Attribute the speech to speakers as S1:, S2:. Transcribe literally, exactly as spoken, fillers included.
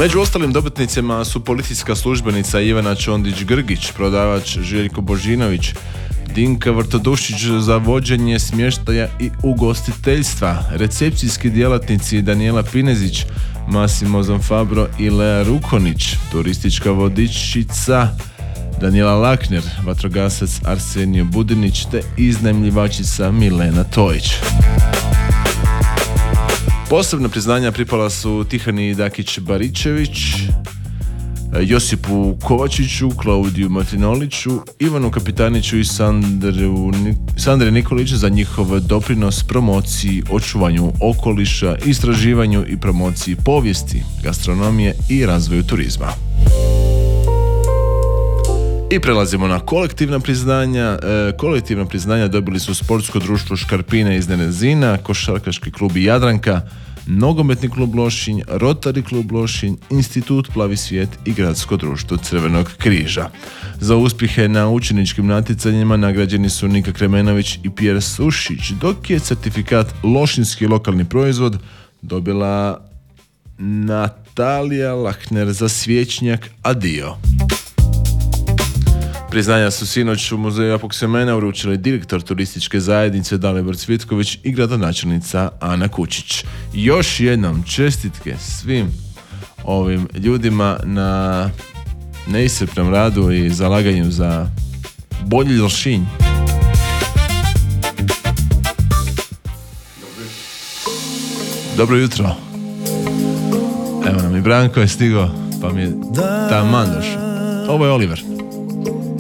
S1: Među ostalim dobitnicima su policijska službenica Ivana Čondić-Grgić, prodavač Željko Božinović, Dinka Vrtodušić za vođenje smještaja i ugostiteljstva, recepcijski djelatnici Danijela Pinezić, Massimo Zanfabro i Lea Rukonić, turistička vodičica Danijela Lakner, vatrogasac Arsenio Budinić te iznajmljivačica Milena Tojić. Posebna priznanja pripala su Tihani Dakić-Baričević, Josipu Kovačiću, Klaudiju Martinoliću, Ivanu Kapitaniću i Sandru, Sandri Nikolić za njihov doprinos promociji, očuvanju okoliša, istraživanju i promociji povijesti, gastronomije i razvoju turizma. I prelazimo na kolektivna priznanja. E, kolektivna priznanja dobili su Sportsko društvo Škarpine iz Nerezina, Košarkaški klub Jadranka, Nogometni klub Lošinj, Rotary klub Lošinj, Institut Plavi svijet i Gradsko društvo Crvenog križa. Za uspjehe na učeničkim natjecanjima nagrađeni su Nika Kremenović i Pjer Sušić, dok je certifikat Lošinjski lokalni proizvod dobila Natalija Lahner za Svječnjak Adio. Priznanja su sinoć u muzeju Apoksemena uručili direktor turističke zajednice Dalibor Cvitković i gradonačelnica Ana Kučić. Još jednom čestitke svim ovim ljudima na neiscrpnom radu i zalaganju za bolji Lošinj. Dobro jutro. Evo nam i Branko je stigao, pa mi je taman došao. Ovo je Oliver.